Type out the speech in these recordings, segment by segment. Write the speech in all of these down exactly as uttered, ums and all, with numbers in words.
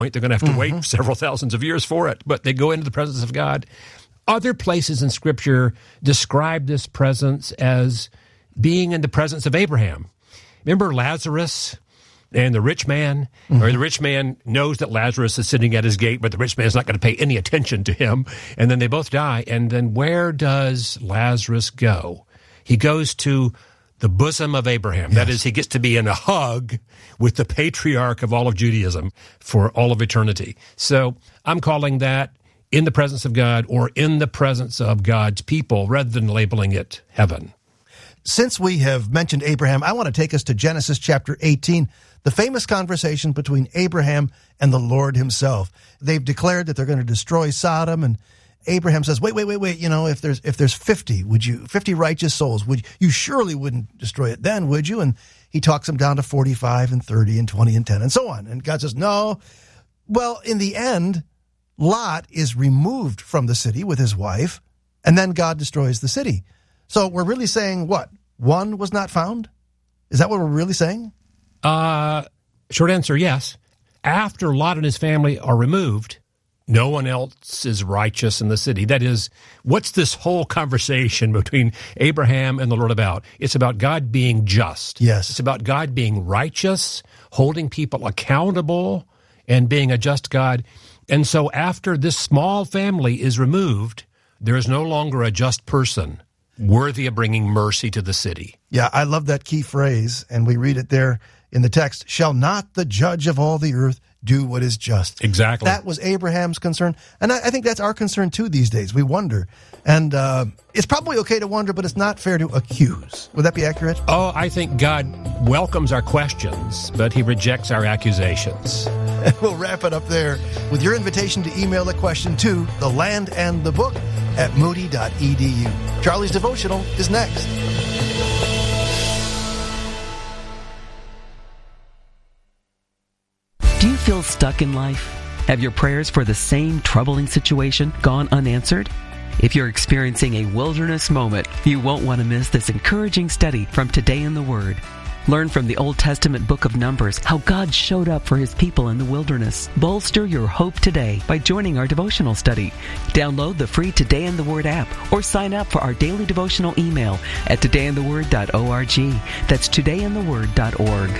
point. They're going to have to Mm-hmm. wait several thousands of years for it, but they go into the presence of God. Other places in Scripture describe this presence as being in the presence of Abraham. Remember Lazarus and the rich man? Mm-hmm. Or the rich man knows that Lazarus is sitting at his gate, but the rich man is not going to pay any attention to him. And then they both die. And then where does Lazarus go? He goes to the bosom of Abraham. Yes. That is, he gets to be in a hug with the patriarch of all of Judaism for all of eternity. So I'm calling that in the presence of God or in the presence of God's people rather than labeling it heaven. Since we have mentioned Abraham, I want to take us to Genesis chapter eighteen, the famous conversation between Abraham and the Lord himself. They've declared that they're going to destroy Sodom, and Abraham says, wait, wait, wait, wait, you know, if there's if there's fifty, would you, fifty righteous souls, would you, you surely wouldn't destroy it then, would you? And he talks them down to forty-five and thirty and twenty and ten and so on. And God says, no. Well, in the end, Lot is removed from the city with his wife, and then God destroys the city. So we're really saying what? One was not found? Is that what we're really saying? Uh, short answer, yes. After Lot and his family are removed, no one else is righteous in the city. That is, what's this whole conversation between Abraham and the Lord about? It's about God being just. Yes. It's about God being righteous, holding people accountable, and being a just God. And so after this small family is removed, there is no longer a just person worthy of bringing mercy to the city. Yeah, I love that key phrase, and we read it there in the text, shall not the judge of all the earth do what is just? Exactly. That was Abraham's concern, and I, I think that's our concern too these days. We wonder, and uh, it's probably okay to wonder, but it's not fair to accuse. Would that be accurate? Oh, I think God welcomes our questions, but he rejects our accusations. And we'll wrap it up there with your invitation to email a question to The Land and the Book at moody dot e d u. Charlie's Devotional is next. Do you feel stuck in life? Have your prayers for the same troubling situation gone unanswered? If you're experiencing a wilderness moment, you won't want to miss this encouraging study from Today in the Word. Learn from the Old Testament book of Numbers how God showed up for his people in the wilderness. Bolster your hope today by joining our devotional study. Download the free Today in the Word app or sign up for our daily devotional email at today in the word dot org. That's today in the word dot org.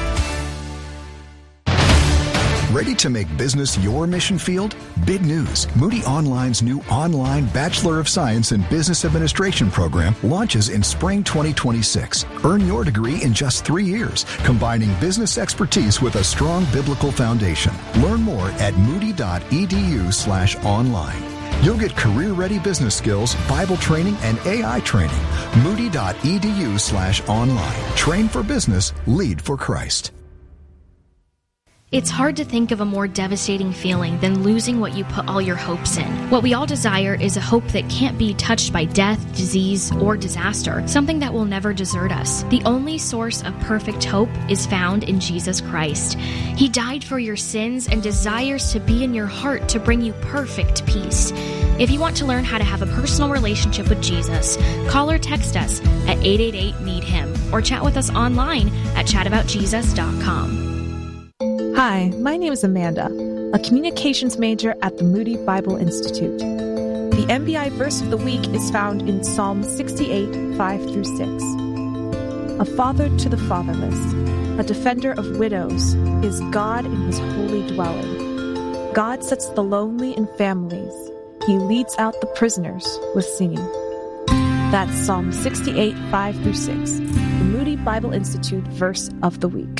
Ready to make business your mission field? Big news. Moody Online's new online Bachelor of Science in Business Administration program launches in spring twenty twenty-six. Earn your degree in just three years, combining business expertise with a strong biblical foundation. Learn more at moody dot e d u slash online. You'll get career-ready business skills, Bible training, and A I training. moody dot e d u slash online. Train for business, lead for Christ. It's hard to think of a more devastating feeling than losing what you put all your hopes in. What we all desire is a hope that can't be touched by death, disease, or disaster, something that will never desert us. The only source of perfect hope is found in Jesus Christ. He died for your sins and desires to be in your heart to bring you perfect peace. If you want to learn how to have a personal relationship with Jesus, call or text us at eight eight eight, need him or chat with us online at chat about jesus dot com. Hi, my name is Amanda, a communications major at the Moody Bible Institute. The M B I verse of the week is found in Psalm sixty-eight, five through six. A father to the fatherless, a defender of widows, is God in his holy dwelling. God sets the lonely in families. He leads out the prisoners with singing. That's Psalm sixty-eight, five through six, the Moody Bible Institute verse of the week.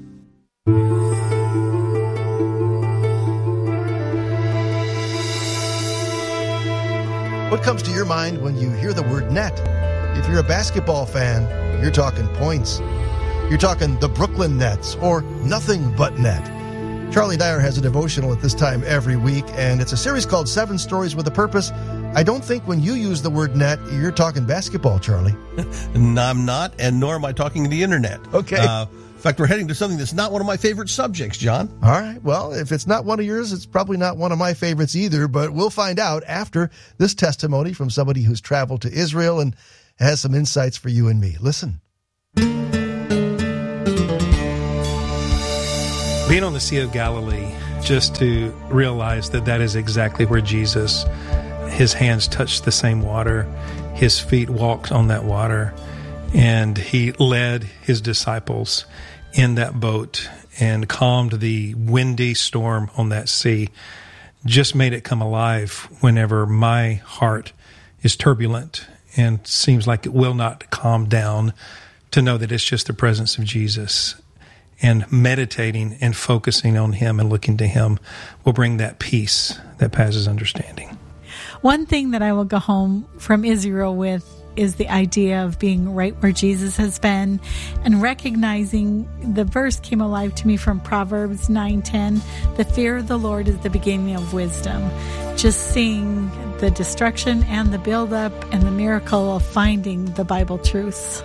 What comes to your mind when you hear the word net? If you're a basketball fan, you're talking points. You're talking the Brooklyn Nets or nothing but net. Charlie Dyer has a devotional at this time every week, and it's a series called Seven Stories with a Purpose. I don't think when you use the word net, you're talking basketball, Charlie. No, I'm not, and nor am I talking the internet. Okay. Uh, in fact, we're heading to something that's not one of my favorite subjects, John. All right. Well, if it's not one of yours, it's probably not one of my favorites either, but we'll find out after this testimony from somebody who's traveled to Israel and has some insights for you and me. Listen. Being on the Sea of Galilee just to realize that that is exactly where Jesus, his hands touched the same water, his feet walked on that water, and he led his disciples in that boat and calmed the windy storm on that sea, just made it come alive whenever my heart is turbulent and seems like it will not calm down, to know that it's just the presence of Jesus. And meditating and focusing on him and looking to him will bring that peace that passes understanding. One thing that I will go home from Israel with is the idea of being right where Jesus has been, and recognizing the verse came alive to me from Proverbs nine ten. The fear of the Lord is the beginning of wisdom. Just seeing the destruction and the buildup and the miracle of finding the Bible truths.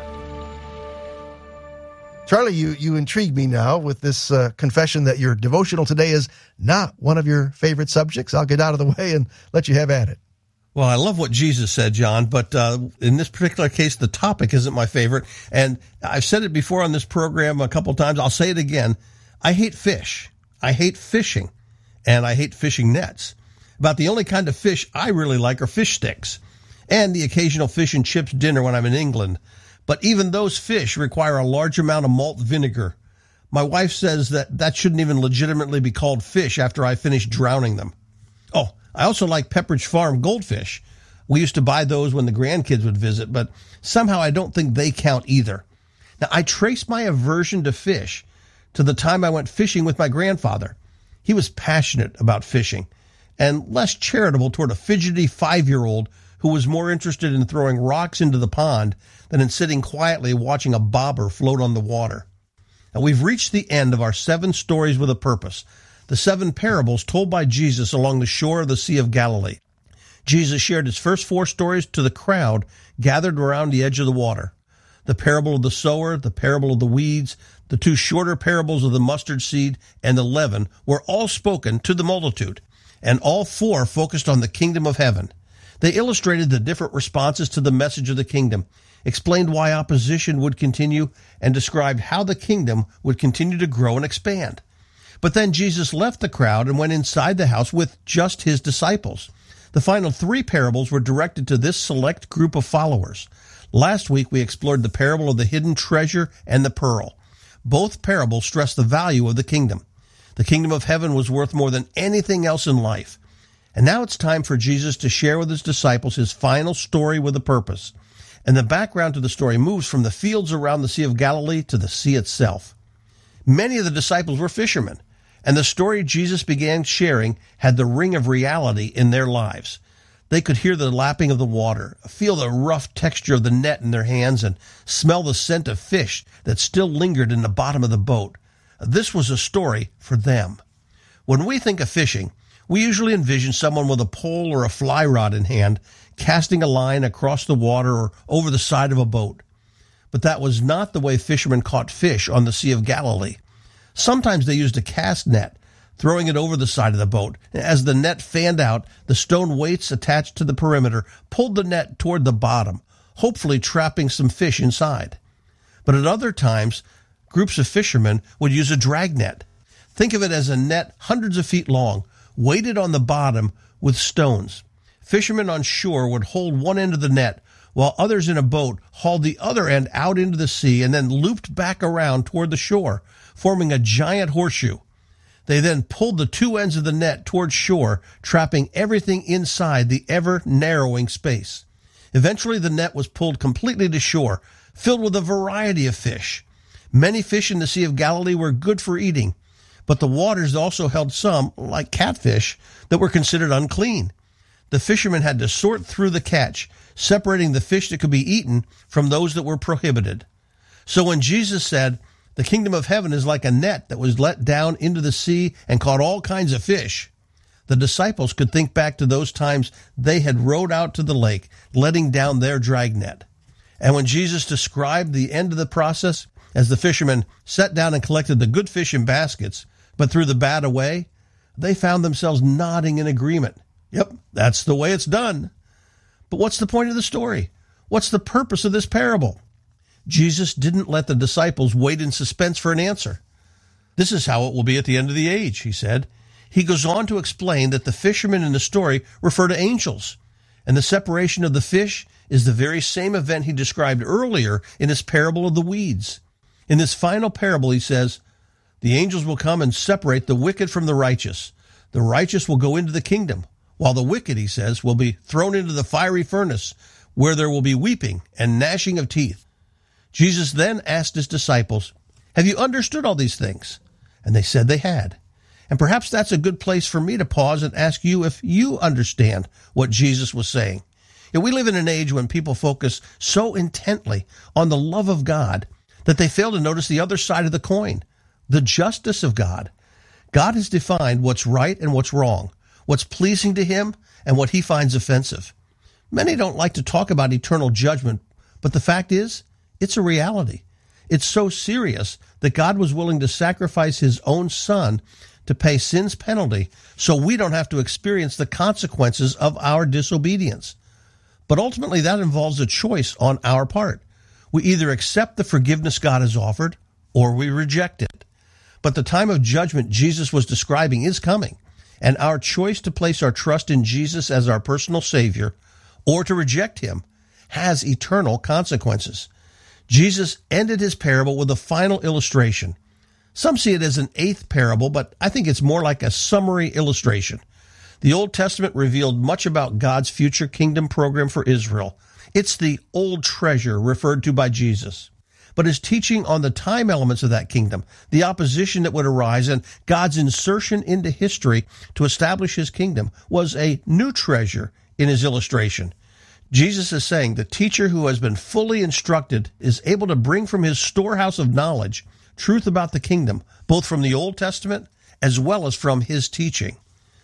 Charlie, you, you intrigue me now with this uh, confession that your devotional today is not one of your favorite subjects. I'll get out of the way and let you have at it. Well, I love what Jesus said, John, but uh, in this particular case, the topic isn't my favorite. And I've said it before on this program a couple times. I'll say it again. I hate fish. I hate fishing, and I hate fishing nets. About the only kind of fish I really like are fish sticks, and the occasional fish and chips dinner when I'm in England. But even those fish require a large amount of malt vinegar. My wife says that that shouldn't even legitimately be called fish after I finish drowning them. Oh, I also like Pepperidge Farm goldfish. We used to buy those when the grandkids would visit, but somehow I don't think they count either. Now, I trace my aversion to fish to the time I went fishing with my grandfather. He was passionate about fishing and less charitable toward a fidgety five-year-old who was more interested in throwing rocks into the pond than in sitting quietly watching a bobber float on the water. Now, we've reached the end of our seven stories with a purpose, the seven parables told by Jesus along the shore of the Sea of Galilee. Jesus shared his first four stories to the crowd gathered around the edge of the water. The parable of the sower, the parable of the weeds, the two shorter parables of the mustard seed, and the leaven were all spoken to the multitude, and all four focused on the kingdom of heaven. They illustrated the different responses to the message of the kingdom, explained why opposition would continue, and described how the kingdom would continue to grow and expand. But then Jesus left the crowd and went inside the house with just his disciples. The final three parables were directed to this select group of followers. Last week, we explored the parable of the hidden treasure and the pearl. Both parables stress the value of the kingdom. The kingdom of heaven was worth more than anything else in life. And now it's time for Jesus to share with his disciples his final story with a purpose. And the background to the story moves from the fields around the Sea of Galilee to the sea itself. Many of the disciples were fishermen, and the story Jesus began sharing had the ring of reality in their lives. They could hear the lapping of the water, feel the rough texture of the net in their hands, and smell the scent of fish that still lingered in the bottom of the boat. This was a story for them. When we think of fishing, we usually envision someone with a pole or a fly rod in hand, casting a line across the water or over the side of a boat. But that was not the way fishermen caught fish on the Sea of Galilee. Sometimes they used a cast net, throwing it over the side of the boat. As the net fanned out, the stone weights attached to the perimeter pulled the net toward the bottom, hopefully trapping some fish inside. But at other times, groups of fishermen would use a drag net. Think of it as a net hundreds of feet long, weighted on the bottom with stones. Fishermen on shore would hold one end of the net, while others in a boat hauled the other end out into the sea and then looped back around toward the shore, forming a giant horseshoe. They then pulled the two ends of the net toward shore, trapping everything inside the ever-narrowing space. Eventually, the net was pulled completely to shore, filled with a variety of fish. Many fish in the Sea of Galilee were good for eating, but the waters also held some, like catfish, that were considered unclean. The fishermen had to sort through the catch, separating the fish that could be eaten from those that were prohibited. So when Jesus said, "The kingdom of heaven is like a net that was let down into the sea and caught all kinds of fish," the disciples could think back to those times they had rowed out to the lake, letting down their dragnet. And when Jesus described the end of the process, as the fishermen sat down and collected the good fish in baskets, but threw the bad away, they found themselves nodding in agreement. Yep, that's the way it's done. But what's the point of the story? What's the purpose of this parable? Jesus didn't let the disciples wait in suspense for an answer. "This is how it will be at the end of the age," he said. He goes on to explain that the fishermen in the story refer to angels, and the separation of the fish is the very same event he described earlier in his parable of the weeds. In this final parable, he says, the angels will come and separate the wicked from the righteous. The righteous will go into the kingdom, while the wicked, he says, will be thrown into the fiery furnace, where there will be weeping and gnashing of teeth. Jesus then asked his disciples, have you understood all these things? And they said they had. And perhaps that's a good place for me to pause and ask you if you understand what Jesus was saying. You know, we live in an age when people focus so intently on the love of God that they fail to notice the other side of the coin, the justice of God. God has defined what's right and what's wrong, what's pleasing to him and what he finds offensive. Many don't like to talk about eternal judgment, but the fact is, it's a reality. It's so serious that God was willing to sacrifice his own son to pay sin's penalty so we don't have to experience the consequences of our disobedience. But ultimately, that involves a choice on our part. We either accept the forgiveness God has offered or we reject it. But the time of judgment Jesus was describing is coming, and our choice to place our trust in Jesus as our personal Savior or to reject him has eternal consequences. Jesus ended his parable with a final illustration. Some see it as an eighth parable, but I think it's more like a summary illustration. The Old Testament revealed much about God's future kingdom program for Israel. It's the old treasure referred to by Jesus. But his teaching on the time elements of that kingdom, the opposition that would arise, and God's insertion into history to establish his kingdom was a new treasure in his illustration. Jesus is saying the teacher who has been fully instructed is able to bring from his storehouse of knowledge truth about the kingdom, both from the Old Testament as well as from his teaching.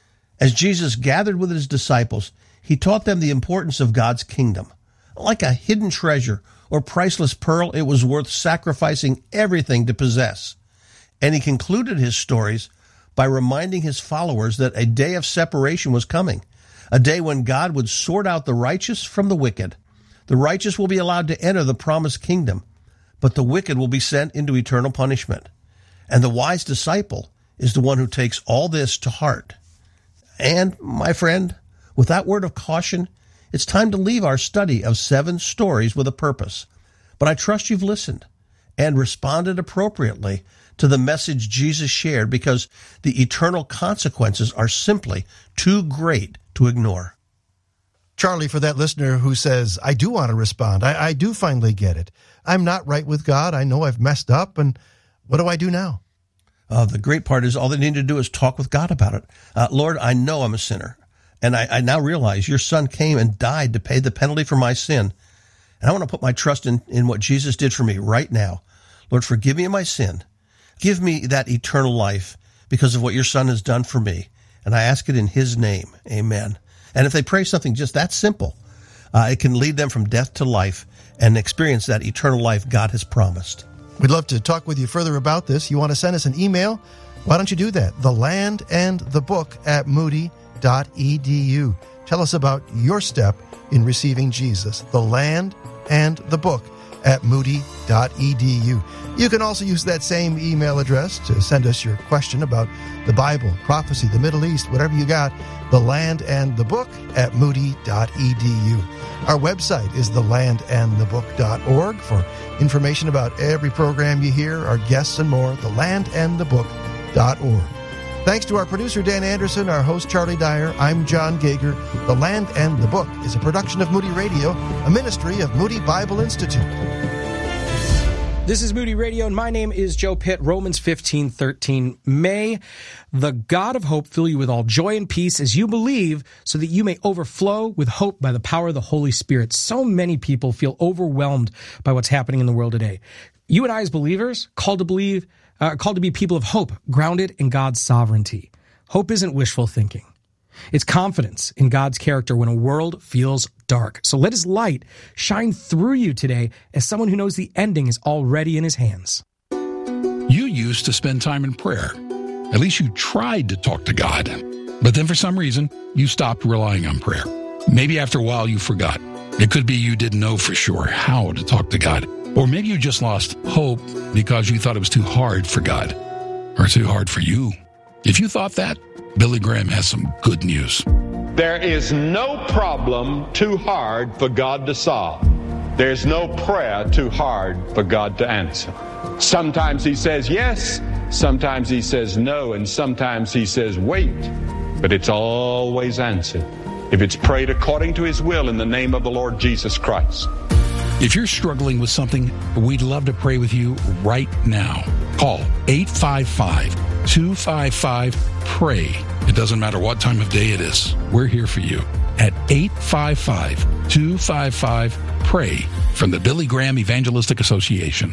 As Jesus gathered with his disciples, he taught them the importance of God's kingdom. Like a hidden treasure or priceless pearl, it was worth sacrificing everything to possess. And he concluded his stories by reminding his followers that a day of separation was coming, a day when God would sort out the righteous from the wicked. The righteous will be allowed to enter the promised kingdom, but the wicked will be sent into eternal punishment. And the wise disciple is the one who takes all this to heart. And, my friend, with that word of caution, it's time to leave our study of seven stories with a purpose. But I trust you've listened and responded appropriately to the message Jesus shared, because the eternal consequences are simply too great to ignore. Charlie, for that listener who says, I do want to respond, I, I do finally get it. I'm not right with God. I know I've messed up, and what do I do now? Uh, the great part is all they need to do is talk with God about it. Uh, Lord, I know I'm a sinner, and I, I now realize your son came and died to pay the penalty for my sin. And I want to put my trust in, in what Jesus did for me right now. Lord, forgive me of my sin. Give me that eternal life because of what your son has done for me. And I ask it in his name. Amen. And if they pray something just that simple, uh, it can lead them from death to life and experience that eternal life God has promised. We'd love to talk with you further about this. You want to send us an email? Why don't you do that? The Land and the Book at moody dot e d u. Tell us about your step in receiving Jesus. The Land and the Book at moody dot e d u. You can also use that same email address to send us your question about the Bible, prophecy, the Middle East, whatever you got. The Land and the Book at moody dot e d u. Our website is the land and the book dot org for information about every program you hear, our guests, and more. the land and the book dot org. Thanks to our producer, Dan Anderson, our host, Charlie Dyer. I'm John Gager. The Land and the Book is a production of Moody Radio, a ministry of Moody Bible Institute. This is Moody Radio, and my name is Joe Pitt. Romans fifteen thirteen. May the God of hope fill you with all joy and peace as you believe, so that you may overflow with hope by the power of the Holy Spirit. So many people feel overwhelmed by what's happening in the world today. You and I, as believers, called to believe, uh, called to be people of hope, grounded in God's sovereignty. Hope isn't wishful thinking. It's confidence in God's character when a world feels dark. So let his light shine through you today as someone who knows the ending is already in his hands. You used to spend time in prayer. At least you tried to talk to God. But then for some reason, you stopped relying on prayer. Maybe after a while you forgot. It could be you didn't know for sure how to talk to God. Or maybe you just lost hope because you thought it was too hard for God or too hard for you. If you thought that, Billy Graham has some good news. There is no problem too hard for God to solve. There's no prayer too hard for God to answer. Sometimes he says yes, sometimes he says no, and sometimes he says wait. But it's always answered if it's prayed according to his will in the name of the Lord Jesus Christ. If you're struggling with something, we'd love to pray with you right now. Call eight five five, two five five, PRAY. It doesn't matter what time of day it is. We're here for you at eight five five, two five five, PRAY from the Billy Graham Evangelistic Association.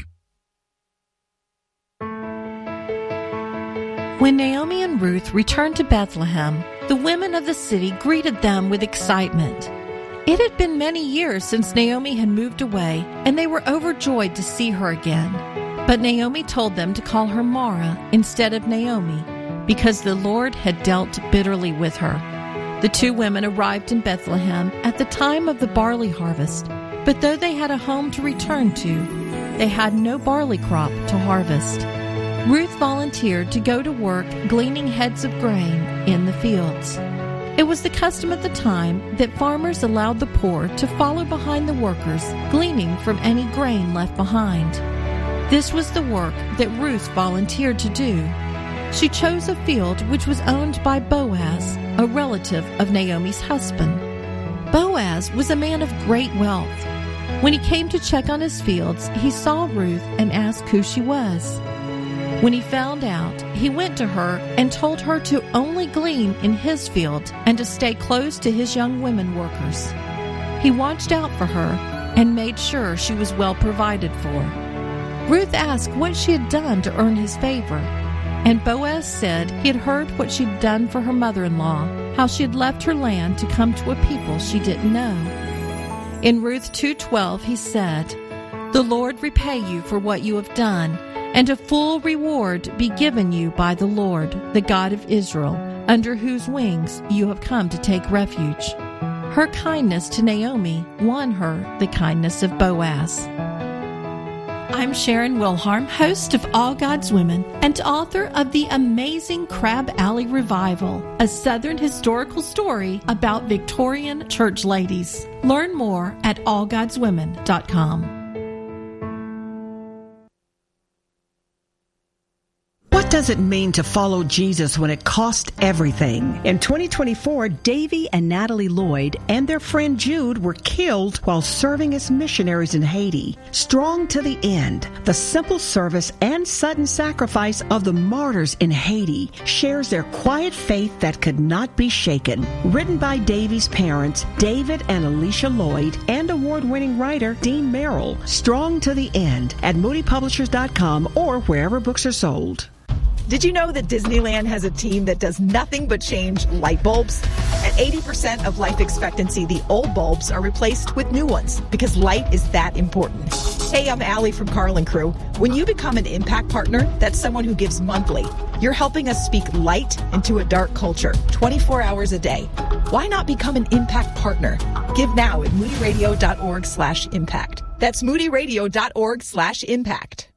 When Naomi and Ruth returned to Bethlehem, the women of the city greeted them with excitement. It had been many years since Naomi had moved away, and they were overjoyed to see her again. But Naomi told them to call her Mara instead of Naomi, because the Lord had dealt bitterly with her. The two women arrived in Bethlehem at the time of the barley harvest, but though they had a home to return to, they had no barley crop to harvest. Ruth volunteered to go to work gleaning heads of grain in the fields. It was the custom at the time that farmers allowed the poor to follow behind the workers, gleaning from any grain left behind. This was the work that Ruth volunteered to do. She chose a field which was owned by Boaz, a relative of Naomi's husband. Boaz was a man of great wealth. When he came to check on his fields, he saw Ruth and asked who she was. When he found out, he went to her and told her to only glean in his field and to stay close to his young women workers. He watched out for her and made sure she was well provided for. Ruth asked what she had done to earn his favor, and Boaz said he had heard what she'd done for her mother-in-law, how she had left her land to come to a people she didn't know. In Ruth two twelve, he said, "The Lord repay you for what you have done, and a full reward be given you by the Lord, the God of Israel, under whose wings you have come to take refuge." Her kindness to Naomi won her the kindness of Boaz. I'm Sharon Wilharm, host of All God's Women and author of the amazing Crab Alley Revival, a Southern historical story about Victorian church ladies. Learn more at all gods women dot com. What does it mean to follow Jesus when it costs everything? In twenty twenty-four, Davy and Natalie Lloyd and their friend Jude were killed while serving as missionaries in Haiti. Strong to the end, the simple service and sudden sacrifice of the martyrs in Haiti shares their quiet faith that could not be shaken. Written by Davy's parents, David and Alicia Lloyd, and award-winning writer Dean Merrill. Strong to the end at moody publishers dot com or wherever books are sold. Did you know that Disneyland has a team that does nothing but change light bulbs? At eighty percent of life expectancy, the old bulbs are replaced with new ones because light is that important. Hey, I'm Allie from Carl and Crew. When you become an Impact Partner, that's someone who gives monthly. You're helping us speak light into a dark culture, twenty-four hours a day. Why not become an Impact Partner? Give now at moody radio dot org slash impact. That's moody radio dot org slash impact.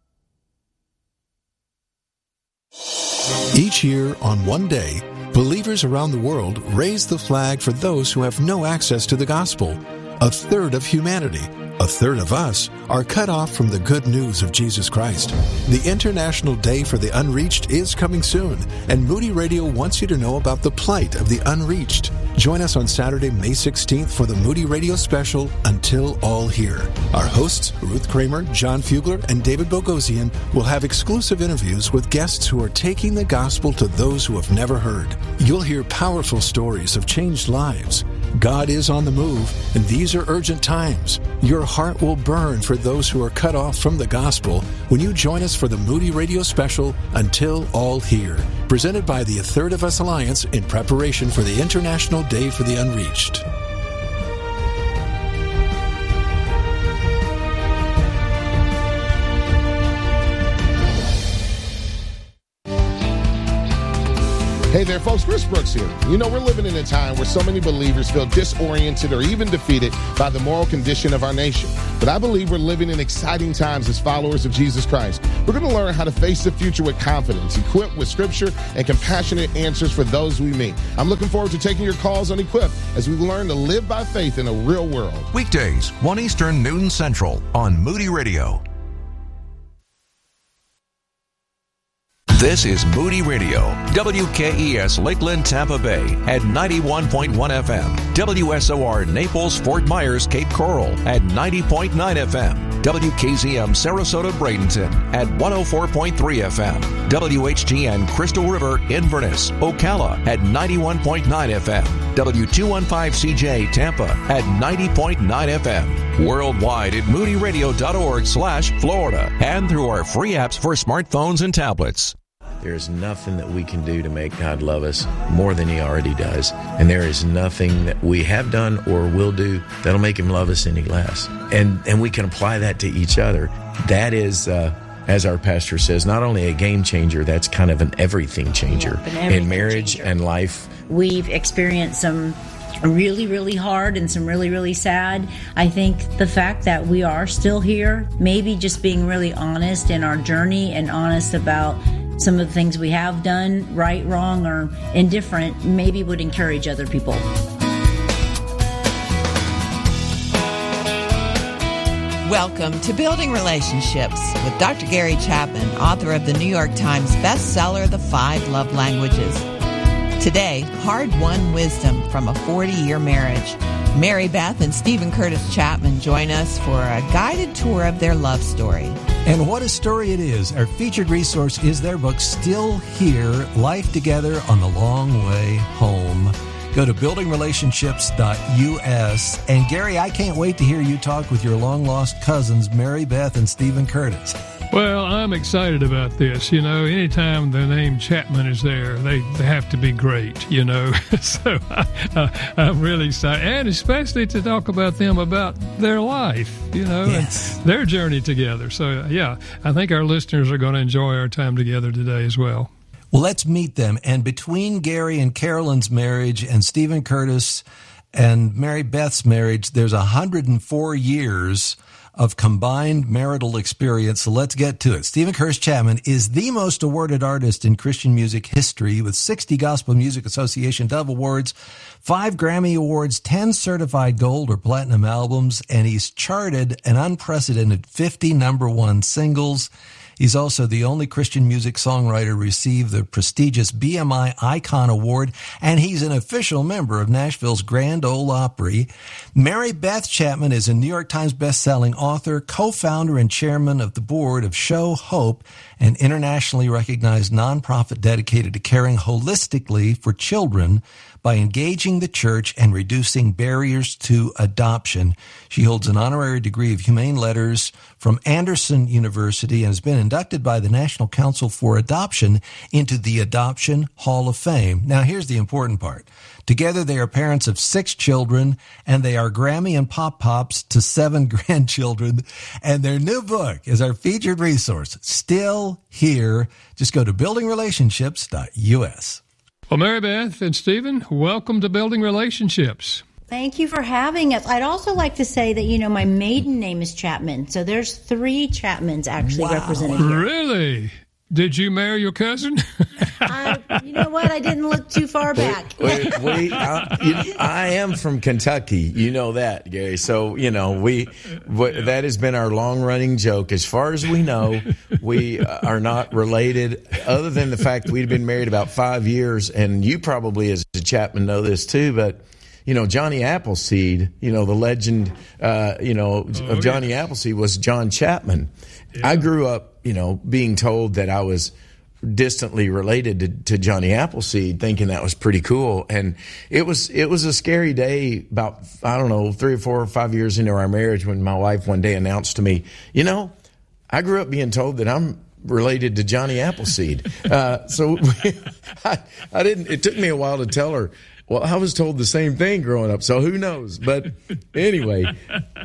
Each year, on one day, believers around the world raise the flag for those who have no access to the gospel. A third of humanity, a third of us, are cut off from the good news of Jesus Christ. The International Day for the Unreached is coming soon, and Moody Radio wants you to know about the plight of the unreached. Join us on Saturday, May sixteenth for the Moody Radio special, Until All Hear. Our hosts, Ruth Kramer, John Fugler, and David Bogosian, will have exclusive interviews with guests who are taking the gospel to those who have never heard. You'll hear powerful stories of changed lives. God is on the move, and these are urgent times. Your heart will burn for those who are cut off from the gospel when you join us for the Moody Radio special, Until All Hear, presented by the A Third of Us Alliance in preparation for the International Day for the Unreached. Hey, Hey there, folks. Chris Brooks here. You know, we're living in a time where so many believers feel disoriented or even defeated by the moral condition of our nation. But I believe we're living in exciting times as followers of Jesus Christ. We're going to learn how to face the future with confidence, equipped with scripture and compassionate answers for those we meet. I'm looking forward to taking your calls on Equip as we learn to live by faith in a real world. Weekdays, one Eastern, noon Central on Moody Radio. This is Moody Radio, W K E S Lakeland, Tampa Bay at ninety-one point one F M, W S O R Naples, Fort Myers, Cape Coral at ninety point nine F M, W K Z M Sarasota, Bradenton at one oh four point three F M, W H G N Crystal River, Inverness, Ocala at ninety-one point nine F M, W two fifteen C J Tampa at ninety point nine F M, worldwide at moodyradio.org slash Florida and through our free apps for smartphones and tablets. There is nothing that we can do to make God love us more than He already does. And there is nothing that we have done or will do that'll make Him love us any less. And and we can apply that to each other. That is, uh, as our pastor says, not only a game changer, that's kind of an everything changer yeah, an everything in marriage changer. and life. We've experienced some really, really hard and some really, really sad. I think the fact that we are still here, maybe just being really honest in our journey and honest about some of the things we have done, right, wrong, or indifferent, maybe would encourage other people. Welcome to Building Relationships with Doctor Gary Chapman, author of the New York Times bestseller, The Five Love Languages. Today, hard-won wisdom from a forty-year marriage. Mary Beth and Stephen Curtis Chapman join us for a guided tour of their love story. And what a story it is. Our featured resource is their book, Still Here, Life Together on the Long Way Home. Go to building relationships dot U S. And Gary, I can't wait to hear you talk with your long-lost cousins, Mary Beth and Stephen Curtis. Well, I'm excited about this. You know, anytime the name Chapman is there, they, they have to be great, you know. so I, I, I'm really excited. And especially to talk about them, about their life, you know, yes. and their journey together. So, yeah, I think our listeners are going to enjoy our time together today as well. Well, let's meet them. And between Gary and Carolyn's marriage and Stephen Curtis and Mary Beth's marriage, there's one hundred four years of combined marital experience. So let's get to it. Stephen Curtis Chapman is the most awarded artist in Christian music history with sixty Gospel Music Association Dove Awards, five Grammy Awards, ten certified gold or platinum albums, and he's charted an unprecedented fifty number one singles. He's also the only Christian music songwriter to receive the prestigious B M I Icon Award, and he's an official member of Nashville's Grand Ole Opry. Mary Beth Chapman is a New York Times bestselling author, co-founder and chairman of the board of Show Hope, an internationally recognized nonprofit dedicated to caring holistically for children by engaging the church and reducing barriers to adoption. She holds an honorary degree of Humane Letters from Anderson University and has been inducted by the National Council for Adoption into the Adoption Hall of Fame. Now, here's the important part. Together, they are parents of six children, and they are Grammy and Pop Pops to seven grandchildren. And their new book is our featured resource, Still Here. Just go to building relationships dot U S. Well, Mary Beth and Stephen, welcome to Building Relationships. Thank you for having us. I'd also like to say that, you know, my maiden name is Chapman, so there's three Chapmans actually Wow. represented here. Really? Did you marry your cousin? I, you know what? I didn't look too far back. We, we, I, you, I am from Kentucky. You know that, Gary. So, you know, we, we that has been our long-running joke. As far as we know, we are not related, other than the fact we'd been married about five years. And you probably, as a Chapman, know this too, but you know, Johnny Appleseed, you know, the legend, uh, you know, oh, of Johnny yes. Appleseed was John Chapman. Yeah. I grew up, you know, being told that I was distantly related to, to Johnny Appleseed, thinking that was pretty cool. And it was, it was a scary day about, I don't know, three or four or five years into our marriage when my wife one day announced to me, you know, I grew up being told that I'm related to Johnny Appleseed. uh, so I, I didn't, it took me a while to tell her. Well, I was told the same thing growing up, so who knows? But anyway,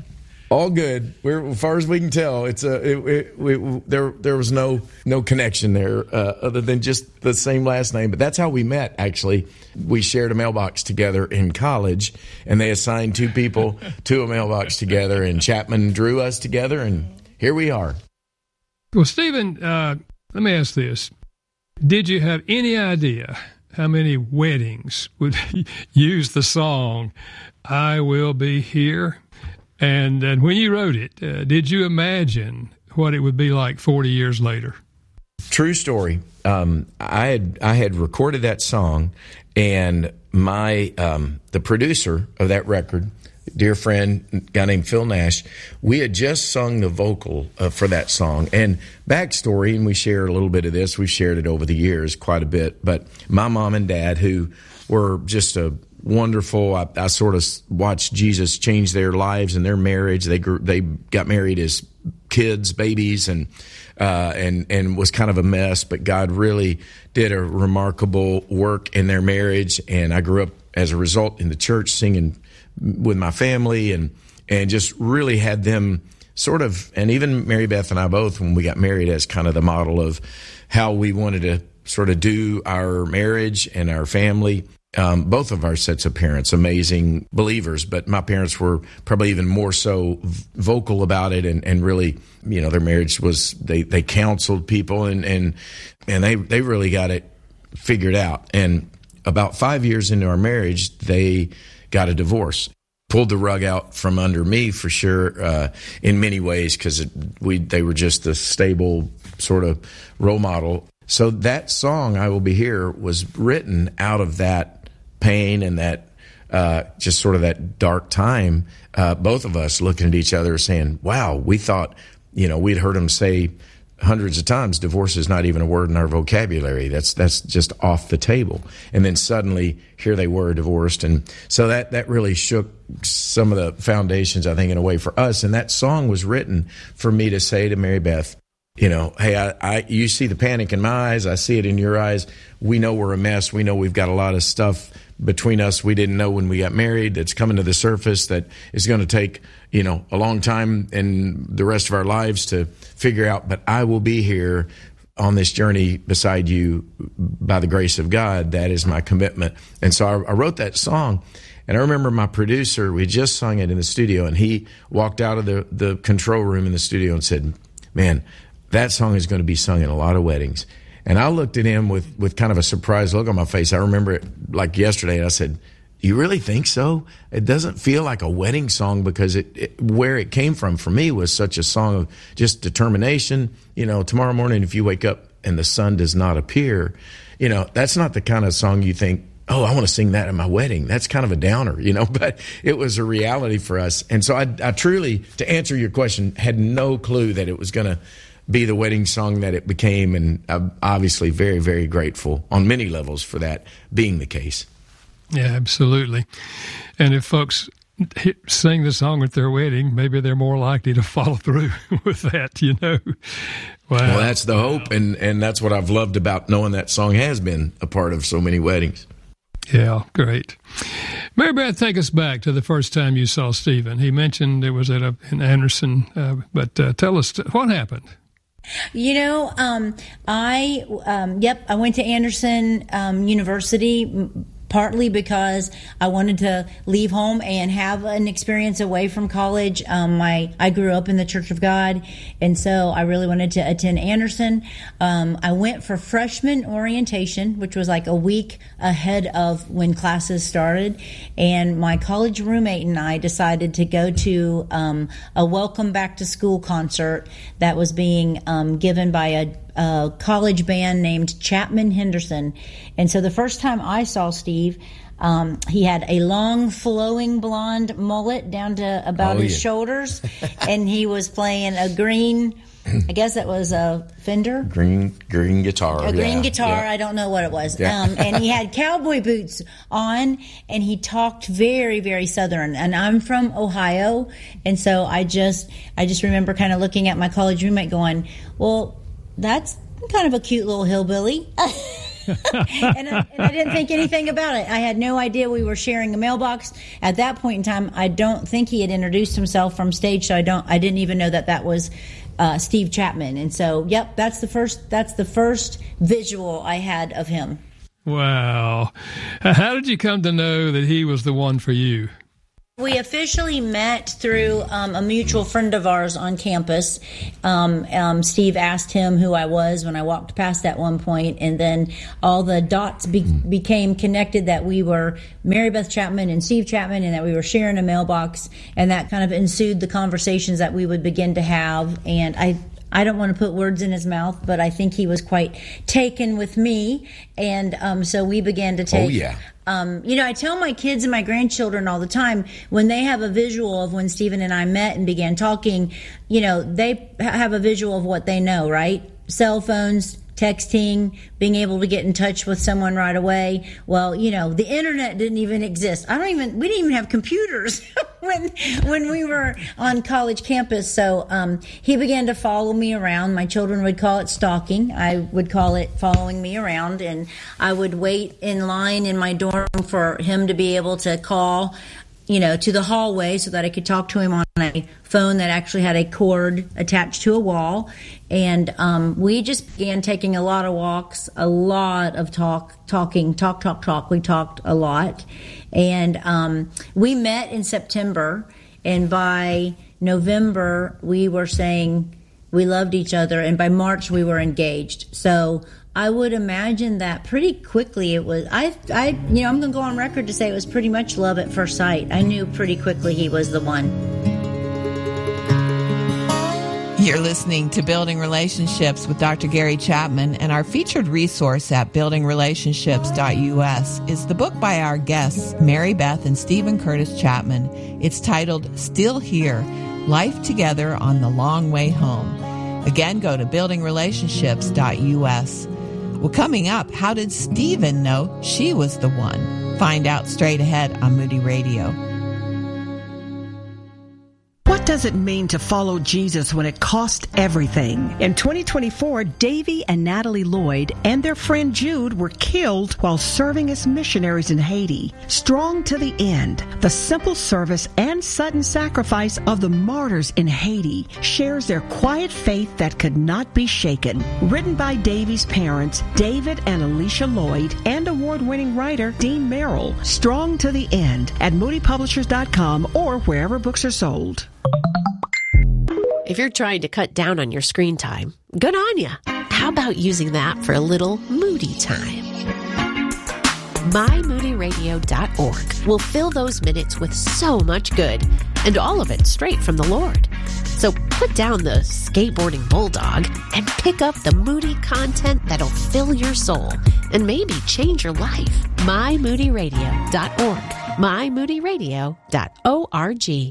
All good. We're, as far as we can tell, it's a it, it, we, there. There was no no connection there uh, other than just the same last name. But that's how we met. Actually, we shared a mailbox together in college, and they assigned two people to a mailbox together, and Chapman drew us together, and here we are. Well, Stephen, uh, let me ask this: did you have any idea how many weddings would use the song "I Will Be Here"? And, and when you wrote it, uh, did you imagine what it would be like forty years later? True story. Um, I had I had recorded that song, and my um, the producer of that record, dear friend, a guy named Phil Nash, we had just sung the vocal uh, for that song. And backstory, and we share a little bit of this. We've shared it over the years quite a bit. But my mom and dad, who were just a wonderful. I, I sort of watched Jesus change their lives and their marriage. They grew, they got married as kids, babies, and uh, and and was kind of a mess. But God really did a remarkable work in their marriage. And I grew up as a result in the church, singing with my family, and and just really had them sort of. And even Mary Beth and I both, when we got married, as kind of the model of how we wanted to sort of do our marriage and our family. Um, both of our sets of parents, amazing believers, but my parents were probably even more so vocal about it, and, and really, you know, their marriage was, they, they counseled people, and, and, and they, they really got it figured out. And about five years into our marriage, they got a divorce. Pulled the rug out from under me for sure, uh, in many ways, because we, they were just a stable sort of role model. So that song, "I Will Be Here," was written out of that pain and that uh, just sort of that dark time. Uh, both of us looking at each other saying, wow, we thought, you know, we'd heard him say hundreds of times, divorce is not even a word in our vocabulary. That's that's just off the table. And then suddenly here they were divorced. And so that, that really shook some of the foundations, I think, in a way for us. And that song was written for me to say to Mary Beth, you know, hey, I, I, you see the panic in my eyes. I see it in your eyes. We know we're a mess. We know we've got a lot of stuff between us we didn't know when we got married that's coming to the surface that is going to take, you know, a long time in the rest of our lives to figure out. But I will be here on this journey beside you by the grace of God. That is my commitment. And so I, I wrote that song. And I remember my producer, we just sung it in the studio, and he walked out of the, the control room in the studio and said, man, that song is going to be sung in a lot of weddings. And I looked at him with, with kind of a surprised look on my face. I remember it like yesterday, and I said, you really think so? It doesn't feel like a wedding song, because it, it where it came from for me was such a song of just determination. You know, tomorrow morning, if you wake up and the sun does not appear, you know, that's not the kind of song you think, oh, I want to sing that at my wedding. That's kind of a downer, you know, but it was a reality for us. And so I, I truly, to answer your question, had no clue that it was going to be the wedding song that it became, and I'm obviously very, very grateful on many levels for that being the case. Yeah, absolutely. And if folks sing the song at their wedding, maybe they're more likely to follow through with that, you know. Wow. Well, that's the hope, and, and that's what I've loved about knowing that song has been a part of so many weddings. Yeah, great. Mary Beth, take us back to the first time you saw Stephen. He mentioned it was at a, in Anderson, uh, but uh, tell us what happened. You know, um, I, um, yep, I went to Anderson um, University, partly because I wanted to leave home and have an experience away from college. Um, my I grew up in the Church of God, and so I really wanted to attend Anderson. Um, I went for freshman orientation, which was like a week ahead of when classes started, and my college roommate and I decided to go to um, a welcome back to school concert that was being um, given by a a college band named Chapman Henderson. And so the first time I saw Steve, um, he had a long flowing blonde mullet down to about oh, his yeah. shoulders, and he was playing a green, I guess that was a Fender? Green green guitar. A green yeah, guitar, yeah. I don't know what it was. Yeah. Um, and he had cowboy boots on, and he talked very, very Southern. And I'm from Ohio, and so I just, I just remember kind of looking at my college roommate going, well, that's kind of a cute little hillbilly. and, I, and I didn't think anything about it. I had no idea we were sharing a mailbox. At that point in time, I don't think he had introduced himself from stage, so I don't. I didn't even know that that was uh, Steve Chapman. And so, yep, that's the first. That's the first visual I had of him. Wow. How did you come to know that he was the one for you? We officially met through um, a mutual friend of ours on campus. Um, um, Steve asked him who I was when I walked past at one point, and then all the dots be- became connected that we were Mary Beth Chapman and Steve Chapman, and that we were sharing a mailbox, and that kind of ensued the conversations that we would begin to have. And I I don't want to put words in his mouth, but I think he was quite taken with me, and um, so we began to take... Oh, yeah. Um, you know, I tell my kids and my grandchildren all the time, when they have a visual of when Stephen and I met and began talking, you know, they have a visual of what they know, right? Cell phones, texting, being able to get in touch with someone right away. Well, you know, the internet didn't even exist. I don't even, we didn't even have computers when when we were on college campus. So um, he began to follow me around. My children would call it stalking. I would call it following me around. And I would wait in line in my dorm for him to be able to call, you know, to the hallway so that I could talk to him on a phone that actually had a cord attached to a wall. And um, we just began taking a lot of walks, a lot of talk, talking, talk, talk, talk. We talked a lot. And um, we met in September, and by November we were saying we loved each other, and by March we were engaged. So I would imagine that pretty quickly it was, I, I, you know, I'm going to go on record to say it was pretty much love at first sight. I knew pretty quickly he was the one. You're listening to Building Relationships with Doctor Gary Chapman, and our featured resource at building relationships dot U S is the book by our guests, Mary Beth and Stephen Curtis Chapman. It's titled Still Here, Life Together on the Long Way Home. Again, go to building relationships dot U S. Well, coming up, how did Stephen know she was the one? Find out straight ahead on Moody Radio. What does it mean to follow Jesus when it cost everything? In twenty twenty-four, Davy and Natalie Lloyd and their friend Jude were killed while serving as missionaries in Haiti. Strong to the end, the simple service and sudden sacrifice of the martyrs in Haiti shares their quiet faith that could not be shaken. Written by Davy's parents, David and Alicia Lloyd, and award-winning writer Dean Merrill. Strong to the end at moody publishers dot com or wherever books are sold. If you're trying to cut down on your screen time, good on ya. How about using that for a little Moody time? my moody radio dot org will fill those minutes with so much good, and all of it straight from the Lord. So put down the skateboarding bulldog and pick up the Moody content that'll fill your soul and maybe change your life. my moody radio dot org. my moody radio dot org.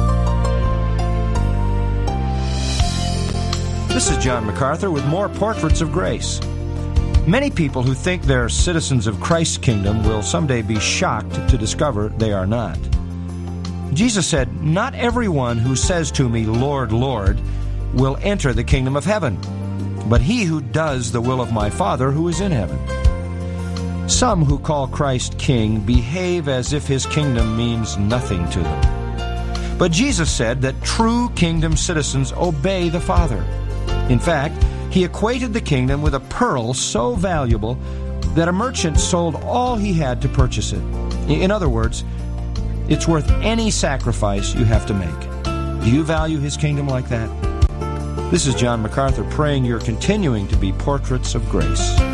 This is John MacArthur with more Portraits of Grace. Many people who think they're citizens of Christ's kingdom will someday be shocked to discover they are not. Jesus said, "Not everyone who says to me, 'Lord, Lord,' will enter the kingdom of heaven, but he who does the will of my Father who is in heaven." Some who call Christ king behave as if his kingdom means nothing to them. But Jesus said that true kingdom citizens obey the Father. In fact, he equated the kingdom with a pearl so valuable that a merchant sold all he had to purchase it. In other words, it's worth any sacrifice you have to make. Do you value his kingdom like that? This is John MacArthur praying you're continuing to be portraits of grace.